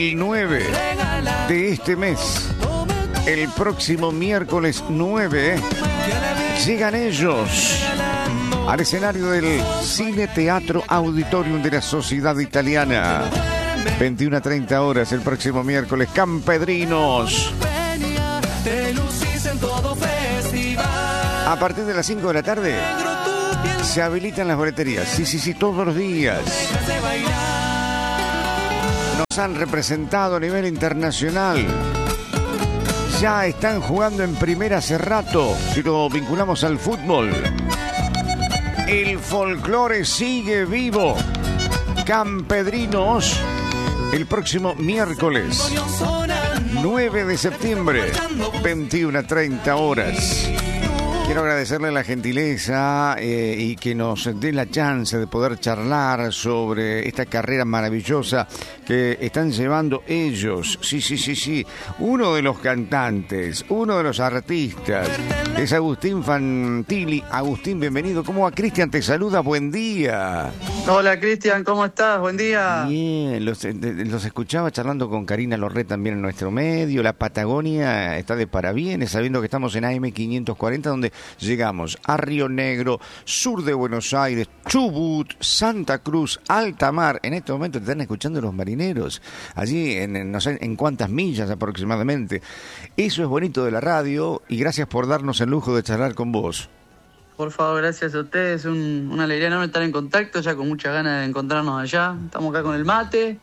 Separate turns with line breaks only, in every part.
El 9 de este mes, el próximo miércoles 9, llegan ellos al escenario del Cine Teatro Auditorium de la Sociedad Italiana. 21 a 30 horas el próximo miércoles. Campedrinos. A partir de las 5 de la tarde se habilitan las boleterías. Sí, todos los días. Nos han representado a nivel internacional. Ya están jugando en primera hace rato, si lo vinculamos al fútbol. El folclore sigue vivo. Campedrinos, el próximo miércoles 9 de septiembre, 21 a 30 horas. Quiero agradecerle la gentileza y que nos dé la chance de poder charlar sobre esta carrera maravillosa que están llevando ellos. Sí. Uno de los cantantes, uno de los artistas es Agustín Fantilli. Agustín, bienvenido. ¿Cómo va? Cristian te saluda. Buen día.
Hola, Cristian. ¿Cómo estás? Buen día.
Bien, los escuchaba charlando con Karina Lorré también en nuestro medio. La Patagonia está de parabienes, sabiendo que estamos en AM 540, donde llegamos a Río Negro, sur de Buenos Aires, Chubut, Santa Cruz, Alta Mar. En este momento te están escuchando los marineros, allí no sé en cuántas millas aproximadamente. Eso es bonito de la radio y gracias por darnos el lujo de charlar con vos.
Por favor, gracias a ustedes. Una alegría enorme estar en contacto, ya con muchas ganas de encontrarnos allá. Estamos acá con el mate.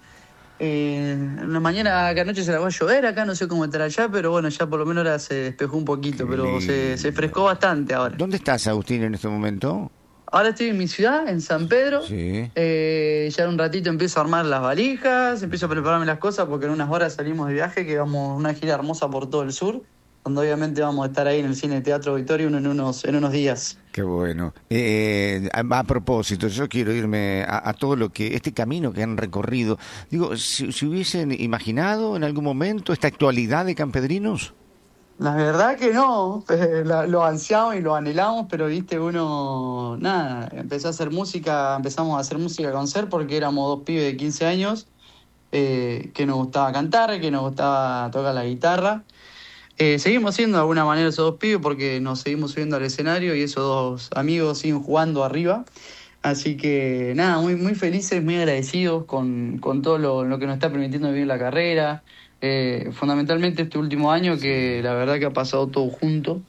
Una mañana, que anoche se la va a llover acá, no sé cómo estará allá, pero bueno, ya por lo menos ahora se despejó un poquito, pero se frescó bastante ahora.
¿Dónde estás, Agustín, en este momento?
Ahora estoy en mi ciudad, en San Pedro.
Sí.
Ya en un ratito empiezo a armar las valijas, empiezo a prepararme las cosas porque en unas horas salimos de viaje, que vamos a una gira hermosa por todo el sur, donde obviamente vamos a estar ahí en el Cine Teatro Auditorium en unos días.
Qué bueno. A propósito, yo quiero irme a todo lo que, este camino que han recorrido. Digo, si hubiesen imaginado en algún momento esta actualidad de Campedrinos.
La verdad que no, lo ansiamos y lo anhelamos, pero viste, uno, nada, empezamos a hacer música con Ser porque éramos dos pibes de 15 años, que nos gustaba cantar, que nos gustaba tocar la guitarra. Seguimos siendo de alguna manera esos dos pibes porque nos seguimos subiendo al escenario y esos dos amigos siguen jugando arriba. Así que nada, muy, muy felices, muy agradecidos con todo lo que nos está permitiendo vivir la carrera. Fundamentalmente este último año que la verdad que ha pasado todo junto.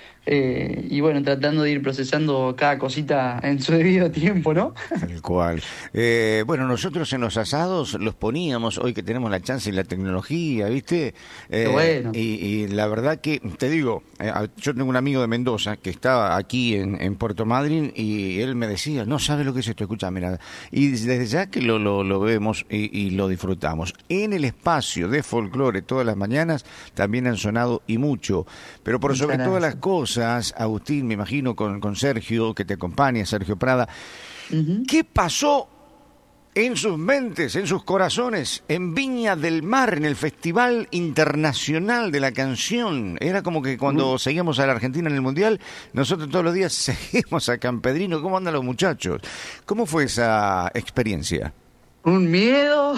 Y bueno, tratando de ir procesando cada cosita en su debido tiempo, ¿no?
Tal cual. Bueno, nosotros en los asados los poníamos, hoy que tenemos la chance y la tecnología, ¿viste?
Bueno.
Y la verdad que, te digo, yo tengo un amigo de Mendoza que estaba aquí en Puerto Madryn y él me decía, no sabe lo que es esto, escucha, mira. Y desde ya que lo vemos y lo disfrutamos. En el espacio de folclore todas las mañanas también han sonado y mucho, pero por sobre todas las cosas, Agustín, me imagino con Sergio, que te acompaña, Sergio Prada. Uh-huh. ¿Qué pasó en sus mentes, en sus corazones, en Viña del Mar, en el Festival Internacional de la Canción? Era como que cuando seguíamos a la Argentina en el Mundial, nosotros todos los días seguimos a Campedrino. ¿Cómo andan los muchachos? ¿Cómo fue esa experiencia?
Un miedo.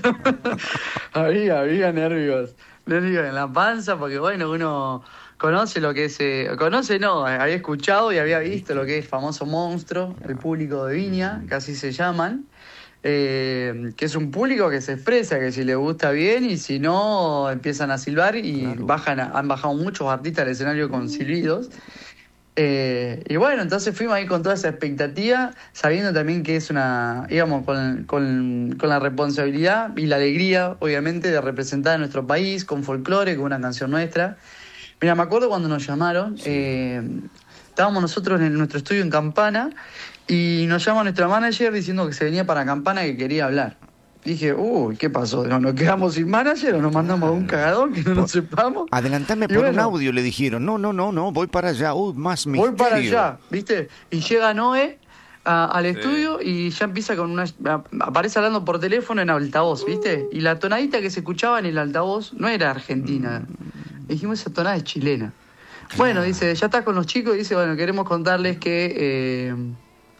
había nervios en la panza, porque bueno, uno conoce lo que es, había escuchado y había visto lo que es famoso Monstruo, el público de Viña, que así se llaman, que es un público que se expresa, que si le gusta bien y si no empiezan a silbar y claro. Han bajado muchos artistas al escenario con silbidos. Y bueno, entonces fuimos ahí con toda esa expectativa, sabiendo también que es íbamos con la responsabilidad y la alegría, obviamente, de representar a nuestro país con folclore, con una canción nuestra. Mira, me acuerdo cuando nos llamaron, estábamos nosotros en nuestro estudio en Campana y nos llama nuestra manager diciendo que se venía para Campana, que quería hablar. Dije, ¿qué pasó? ¿Nos quedamos sin manager o nos mandamos a un cagadón que no lo sepamos?
Adelantame por un audio, le dijeron. No, voy para allá. Más misterio.
Voy para allá, ¿viste? Y llega Noé al estudio y ya empieza con aparece hablando por teléfono en altavoz, ¿viste? Y la tonadita que se escuchaba en el altavoz no era argentina. Dijimos, esa tonada es chilena. Bueno, dice, ya está con los chicos y dice, bueno, queremos contarles que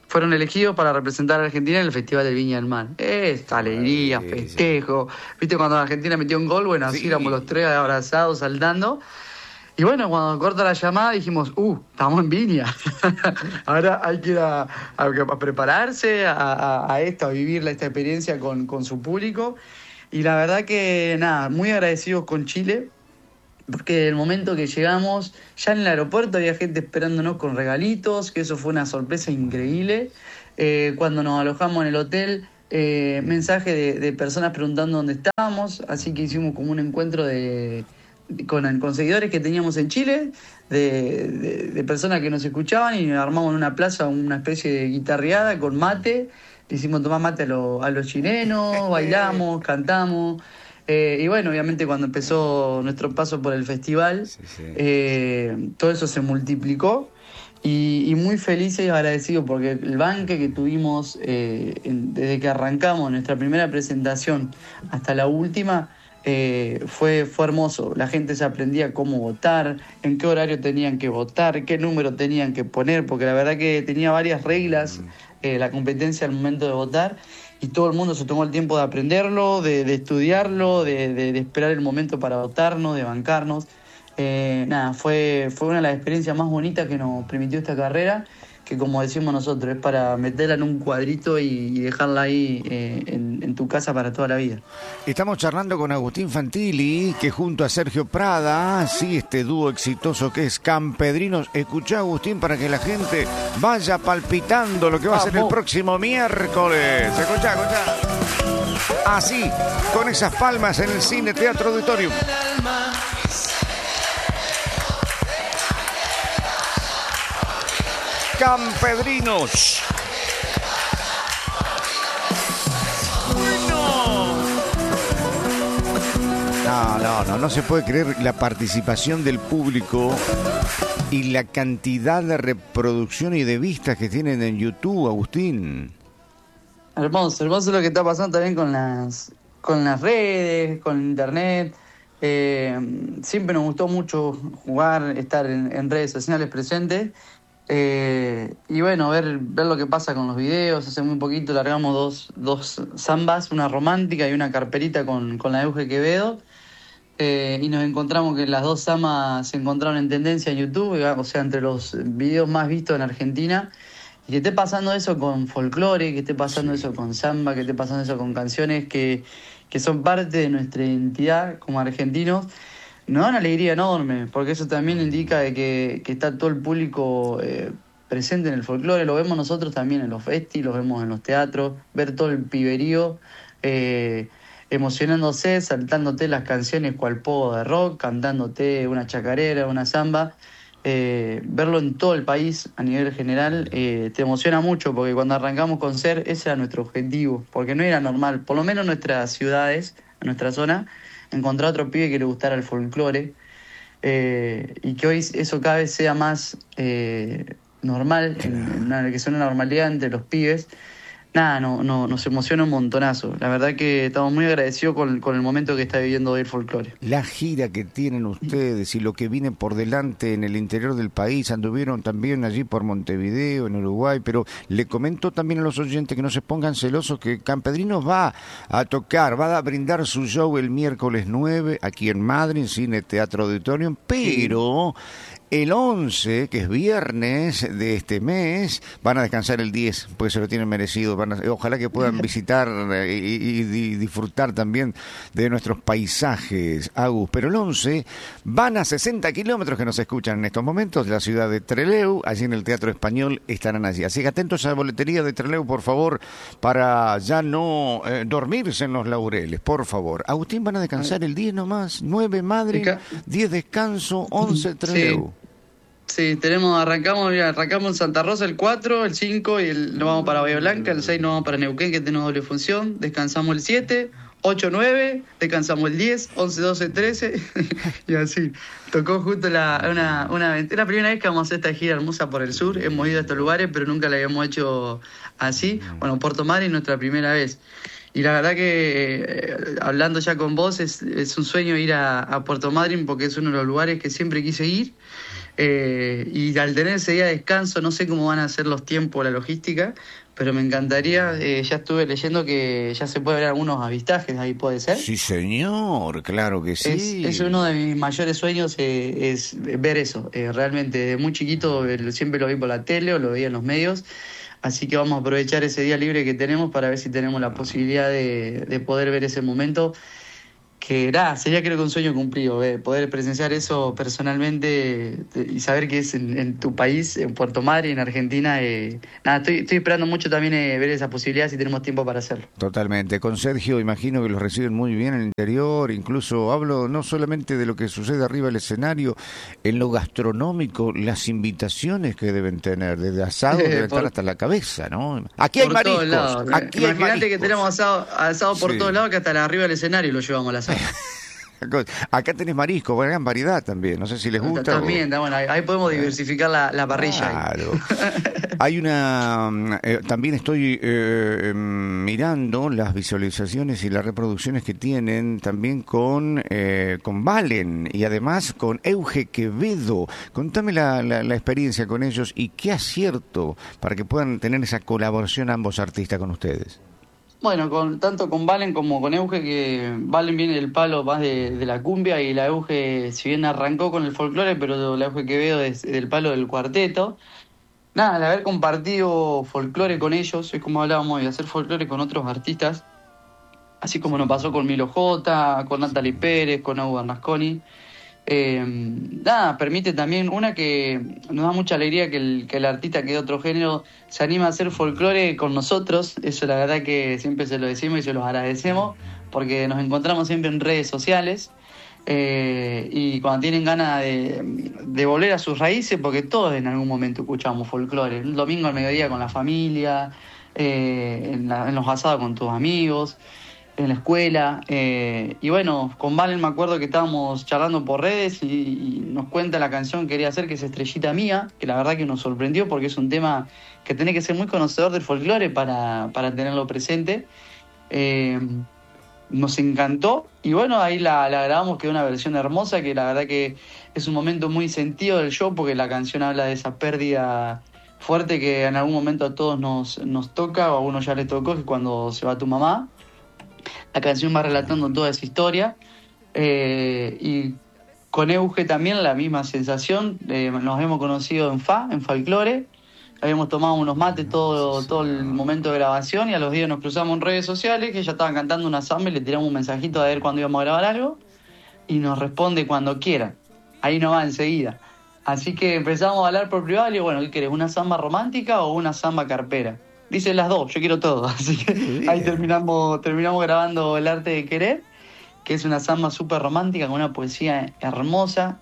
fueron elegidos para representar a Argentina en el Festival de Viña del Mar. Esta alegría, festejo. ¿Viste cuando Argentina metió un gol? Bueno, así éramos los tres abrazados, saltando. Y bueno, cuando corta la llamada dijimos, estamos en Viña. Ahora hay que ir a prepararse a esto, a vivir esta experiencia con su público. Y la verdad que, nada, muy agradecidos con Chile, porque el momento que llegamos, ya en el aeropuerto había gente esperándonos con regalitos, que eso fue una sorpresa increíble. Cuando nos alojamos en el hotel, mensaje de personas preguntando dónde estábamos, así que hicimos como un encuentro con seguidores que teníamos en Chile, de personas que nos escuchaban, y armamos en una plaza una especie de guitarreada con mate. Le hicimos tomar mate a los chilenos, bailamos, cantamos. Y bueno, obviamente cuando empezó nuestro paso por el festival, todo eso se multiplicó. Y muy felices y agradecidos porque el banque que tuvimos desde que arrancamos nuestra primera presentación hasta la última, fue hermoso. La gente se aprendía cómo votar, en qué horario tenían que votar, qué número tenían que poner, porque la verdad que tenía varias reglas la competencia al momento de votar, y todo el mundo se tomó el tiempo de aprenderlo, de estudiarlo, de esperar el momento para votarnos, de bancarnos. Nada, fue una de las experiencias más bonitas que nos permitió esta carrera, que como decimos nosotros, es para meterla en un cuadrito y dejarla ahí en tu casa para toda la vida.
Estamos charlando con Agustín Fantilli, que junto a Sergio Prada, este dúo exitoso que es Campedrinos. Escuchá, Agustín, para que la gente vaya palpitando lo que va a ser el próximo miércoles. Escuchá. Así, con esas palmas en el Cine Teatro Auditorium. Campedrinos. No se puede creer la participación del público y la cantidad de reproducción y de vistas que tienen en YouTube, Agustín.
Hermoso lo que está pasando también con las redes, con internet. Siempre nos gustó mucho jugar, estar en redes sociales presentes. Y bueno, ver lo que pasa con los videos. Hace muy poquito largamos dos zambas, una romántica y una carperita con la Euge Quevedo, y nos encontramos que las dos zambas se encontraron en tendencia en YouTube, o sea, entre los videos más vistos en Argentina. Y que esté pasando eso con folclore, que esté pasando eso con samba, que esté pasando eso con canciones que son parte de nuestra identidad como argentinos, nos da una alegría enorme, porque eso también indica de que está todo el público presente en el folclore. Lo vemos nosotros también en los festis, lo vemos en los teatros, ver todo el piberío emocionándose, saltándote las canciones cual pogo de rock, cantándote una chacarera, una samba. Verlo en todo el país a nivel general te emociona mucho, porque cuando arrancamos con SER ese era nuestro objetivo, porque no era normal, por lo menos en nuestras ciudades, en nuestra zona, encontrar otro pibe que le gustara el folclore, y que hoy eso cada vez sea más normal, que sea una normalidad entre los pibes. Nada, nos emociona un montonazo. La verdad que estamos muy agradecidos con el momento que está viviendo hoy el folclore.
La gira que tienen ustedes y lo que viene por delante en el interior del país, anduvieron también allí por Montevideo, en Uruguay, pero le comento también a los oyentes que no se pongan celosos, que Campedrinos va a tocar, va a brindar su show el miércoles 9 aquí en Madrid, Cine Teatro Auditorium, pero el 11, que es viernes de este mes, van a descansar el 10, porque se lo tienen merecido. Ojalá que puedan visitar y disfrutar también de nuestros paisajes, Agus. Pero el 11 van a 60 kilómetros, que nos escuchan en estos momentos, de la ciudad de Trelew. Allí en el Teatro Español estarán allí. Así que atentos a la boletería de Trelew, por favor, para ya no dormirse en los laureles, por favor. Agustín, van a descansar el 10 nomás, 9 Madrid, 10 descanso, 11 Trelew.
Sí, arrancamos en Santa Rosa el 4, el 5 y nos vamos para Bahía Blanca, el 6 nos vamos para Neuquén, que tenemos doble función, descansamos el 7, 8, 9, descansamos el 10, 11, 12, 13 y así. Tocó justo la primera vez que vamos a hacer esta gira hermosa por el sur. Hemos ido a estos lugares, pero nunca la habíamos hecho así. Bueno, Puerto Madryn es nuestra primera vez. Y la verdad que, hablando ya con vos, es un sueño ir a Puerto Madryn, porque es uno de los lugares que siempre quise ir. Y al tener ese día de descanso, no sé cómo van a ser los tiempos, la logística, pero me encantaría, ya estuve leyendo que ya se puede ver algunos avistajes, ahí puede ser.
Sí, señor, claro que sí.
Es uno de mis mayores sueños, es ver eso. Realmente, de muy chiquito siempre lo vi por la tele o lo veía en los medios. Así que vamos a aprovechar ese día libre que tenemos para ver si tenemos la posibilidad de poder ver ese momento. Que nada, sería creo que un sueño cumplido, poder presenciar eso personalmente y saber que es en tu país, en Puerto Madryn, en Argentina. Nada, estoy esperando mucho también ver esa posibilidad si tenemos tiempo para hacerlo.
Totalmente. Con Sergio imagino que los reciben muy bien en el interior, incluso hablo no solamente de lo que sucede arriba del escenario, en lo gastronómico, las invitaciones que deben tener, desde asado debe estar hasta la cabeza, ¿no? Aquí hay mariscos.
Imagínate que tenemos asado por todos lados, que hasta arriba del escenario lo llevamos la asado.
Acá tenés marisco, gran variedad también, no sé si les gusta.
También, bueno, ahí podemos diversificar la parrilla.
Claro. Hay también estoy mirando las visualizaciones y las reproducciones que tienen también con Valen y además con Euge Quevedo. Contame la experiencia con ellos y qué acierto para que puedan tener esa colaboración ambos artistas con ustedes.
Bueno, tanto con Valen como con Euge, que Valen viene del palo más de la cumbia y la Euge, si bien arrancó con el folclore, pero la Euge Quevedo es del palo del cuarteto. Nada, al haber compartido folclore con ellos, es como hablábamos de hacer folclore con otros artistas, así como nos pasó con Milo J, con Natalie Pérez, con Hugo Bernasconi. Nada, permite también que nos da mucha alegría que el artista que de otro género se anima a hacer folclore con nosotros. Eso la verdad que siempre se lo decimos y se los agradecemos porque nos encontramos siempre en redes sociales y cuando tienen ganas de volver a sus raíces, porque todos en algún momento escuchamos folclore, un domingo al mediodía con la familia, en los asados con tus amigos, en la escuela, y bueno, con Valen me acuerdo que estábamos charlando por redes y nos cuenta la canción que quería hacer, que es Estrellita Mía, que la verdad que nos sorprendió porque es un tema que tenés que ser muy conocedor del folclore para tenerlo presente. Nos encantó y bueno, ahí la grabamos, quedó una versión hermosa, que la verdad que es un momento muy sentido del show porque la canción habla de esa pérdida fuerte que en algún momento a todos nos toca, o a uno ya le tocó, que cuando se va tu mamá. La canción va relatando toda esa historia y con Euge también la misma sensación. Nos hemos conocido en folclore, habíamos tomado unos mates todo el momento de grabación y a los días nos cruzamos en redes sociales, que ella estaba cantando una samba y le tiramos un mensajito a ver cuándo íbamos a grabar algo y nos responde cuando quiera, ahí no va enseguida. Así que empezamos a hablar por privado y le digo, bueno, ¿qué querés, una samba romántica o una samba carpera? Dice las dos, yo quiero todo. Así que ahí terminamos grabando El Arte de Querer, que es una samba súper romántica con una poesía hermosa.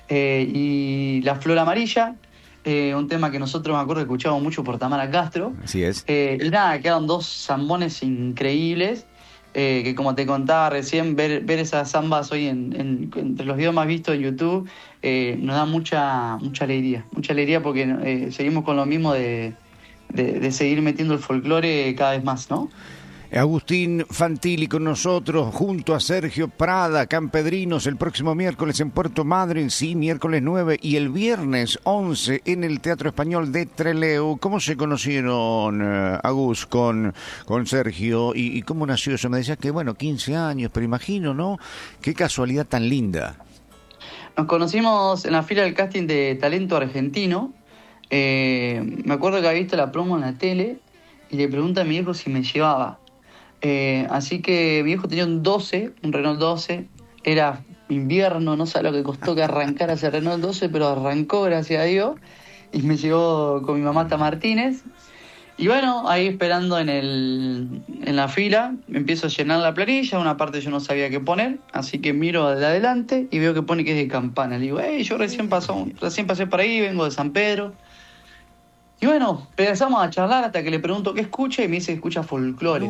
Y La Flor Amarilla, un tema que nosotros me acuerdo que escuchábamos mucho por Tamara Castro.
Así es.
Y nada, quedaron dos zambones increíbles, que como te contaba recién, ver esas zambas hoy entre los videos más vistos en YouTube nos da mucha alegría porque seguimos con lo mismo de seguir metiendo el folclore cada vez más, ¿no?
Agustín Fantilli con nosotros, junto a Sergio Prada, Campedrinos, el próximo miércoles en Puerto Madryn, sí, miércoles 9, y el viernes 11 en el Teatro Español de Trelew. ¿Cómo se conocieron, Agus, con Sergio? ¿Y cómo nació eso? Me decías que, 15 años, pero imagino, ¿no? Qué casualidad tan linda.
Nos conocimos en la fila del casting de Talento Argentino. Me acuerdo que había visto la promo en la tele y le pregunta a mi hijo si me llevaba. Así que mi hijo tenía un Renault 12, era invierno, no sé lo que costó que arrancara ese Renault 12, pero arrancó, gracias a Dios, y me llevó con mi mamá hasta Martínez. Y bueno, ahí esperando en la fila, me empiezo a llenar la planilla, una parte yo no sabía qué poner, así que miro de adelante y veo que pone que es de Campana. Le digo, yo recién pasé por ahí, vengo de San Pedro. Y bueno, empezamos a charlar hasta que le pregunto qué escucha y me dice que escucha folclore.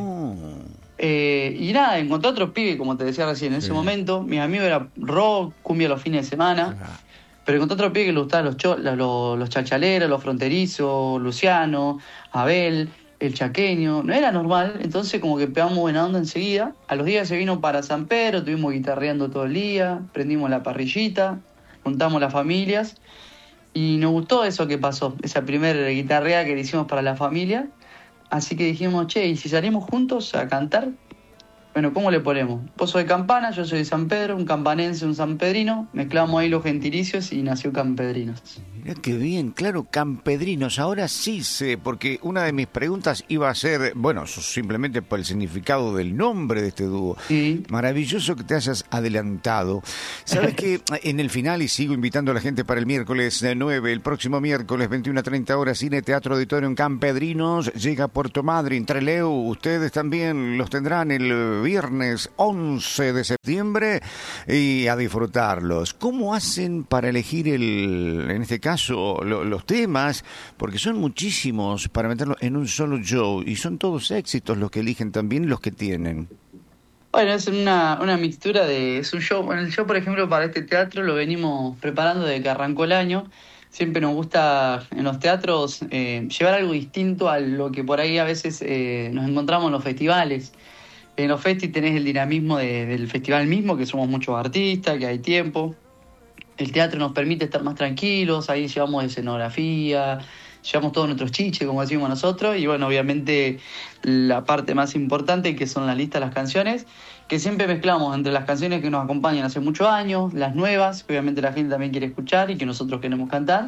Y nada, encontré otro pibe, como te decía recién, en ese momento. Mi amigo era rock, cumbia los fines de semana. Pero encontré otro pibe que le gustaban los chachaleros, los fronterizos, Luciano, Abel, el chaqueño. No era normal, entonces como que pegamos buena onda enseguida. A los días se vino para San Pedro, estuvimos guitarreando todo el día, prendimos la parrillita, juntamos las familias. Y nos gustó eso que pasó, esa primera guitarrea que le hicimos para la familia. Así que dijimos, che, ¿y si salimos juntos a cantar? Bueno, ¿cómo le ponemos? Vos sos de Campana, yo soy de San Pedro, un campanense, un sanpedrino. Mezclamos ahí los gentilicios y nació Campedrinos.
Mirá qué bien, claro, Campedrinos. Ahora sí sé, porque una de mis preguntas iba a ser, bueno, simplemente por el significado del nombre de este dúo.
Sí.
Maravilloso que te hayas adelantado. Sabes que en el final, y sigo invitando a la gente para el miércoles 9, el próximo miércoles, 21:30 horas, Cine Teatro Auditorio en Campedrinos, llega a Puerto Madryn, Trelew. Ustedes también los tendrán el viernes 11 de septiembre y a disfrutarlos. ¿Cómo hacen para elegir en este caso, los temas? Porque son muchísimos para meterlos en un solo show y son todos éxitos los que eligen también los que tienen.
Bueno, es una mixtura es un show. Bueno, el show, por ejemplo, para este teatro lo venimos preparando desde que arrancó el año. Siempre nos gusta en los teatros llevar algo distinto a lo que por ahí a veces nos encontramos en los festivales. En los festis tenés el dinamismo del festival mismo, que somos muchos artistas, que hay tiempo. El teatro nos permite estar más tranquilos, ahí llevamos escenografía, llevamos todos nuestros chiches, como decimos nosotros, y bueno, obviamente la parte más importante, que son la lista de las canciones, que siempre mezclamos entre las canciones que nos acompañan hace muchos años, las nuevas, que obviamente la gente también quiere escuchar y que nosotros queremos cantar,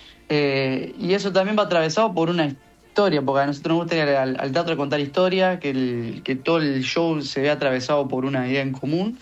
y eso también va atravesado por una historia, porque a nosotros nos gusta ir al teatro a contar historia, que todo el show se vea atravesado por una idea en común,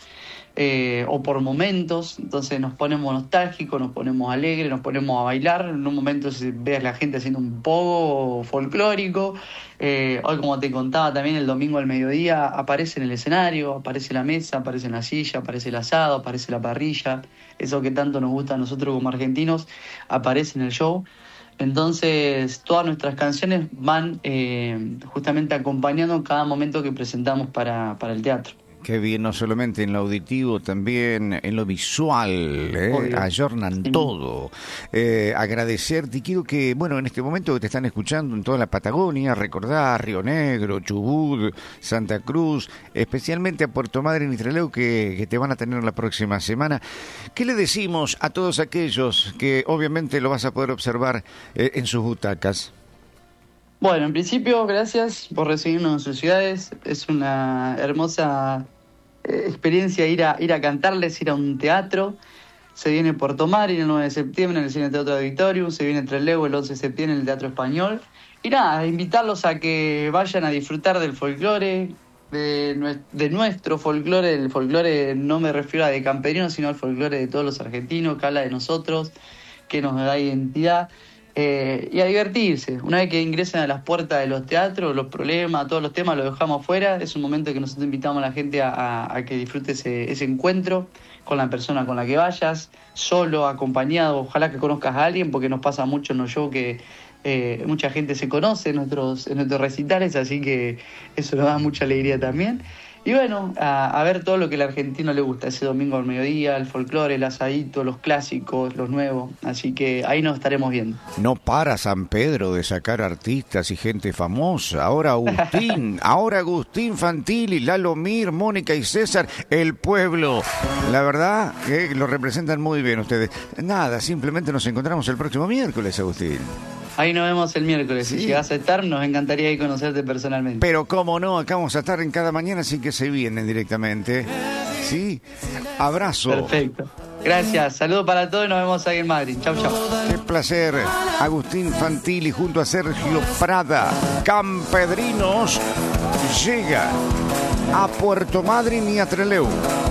o por momentos. Entonces nos ponemos nostálgicos, nos ponemos alegres, nos ponemos a bailar. En un momento ves a la gente haciendo un pogo folclórico. Hoy, como te contaba también, el domingo al mediodía aparece en el escenario, aparece la mesa, aparece la silla, aparece el asado, aparece la parrilla. Eso que tanto nos gusta a nosotros como argentinos aparece en el show. Entonces todas nuestras canciones van justamente acompañando cada momento que presentamos para el teatro.
Qué bien, no solamente en lo auditivo, también en lo visual, ayornan todo. Agradecerte, y quiero que, bueno, en este momento que te están escuchando en toda la Patagonia, recordar Río Negro, Chubut, Santa Cruz, especialmente a Puerto Madryn y Trelew, que te van a tener la próxima semana. ¿Qué le decimos a todos aquellos que obviamente lo vas a poder observar en sus butacas?
Bueno, en principio, gracias por recibirnos en sus ciudades. Es una hermosa experiencia ir a cantarles, ir a un teatro. Se viene Puerto Madryn el 9 de septiembre en el Cine Teatro Auditorium, se viene Trelew el 11 de septiembre en el Teatro Español. Y nada, invitarlos a que vayan a disfrutar del folclore, de nuestro folclore. El folclore no me refiero a de camperinos, sino al folclore de todos los argentinos, que habla de nosotros, que nos da identidad. Y a divertirse. Una vez que ingresen a las puertas de los teatros, los problemas, todos los temas los dejamos afuera. Es un momento que nosotros invitamos a la gente a que disfrute ese encuentro con la persona con la que vayas, solo, acompañado. Ojalá que conozcas a alguien, porque nos pasa mucho en los shows que mucha gente se conoce en nuestros recitales, así que eso nos da mucha alegría también. Y bueno, a ver todo lo que al argentino le gusta, ese domingo al mediodía, el folclore, el asadito, los clásicos, los nuevos. Así que ahí nos estaremos viendo.
No para San Pedro de sacar artistas y gente famosa. Ahora Agustín Fantili, Lalo Mir, Mónica y César, el pueblo. La verdad que lo representan muy bien ustedes. Nada, simplemente nos encontramos el próximo miércoles, Agustín.
Ahí nos vemos el miércoles.
Sí.
Si llegas a estar, nos encantaría ir conocerte personalmente.
Pero cómo no, acá vamos a estar en cada mañana, así que se vienen directamente. ¿Sí? Abrazo.
Perfecto. Gracias. Saludos para todos y nos vemos ahí en Madrid. Chau, chau.
Qué placer. Agustín Fantili junto a Sergio Prada. Campedrinos llega a Puerto Madryn y a Trelew.